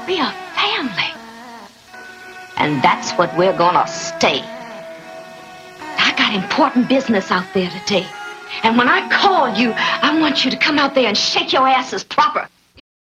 We're a family. And that's what we're gonna stay. I got important business out there today. And when I call you, I want you to come out there and shake your asses proper.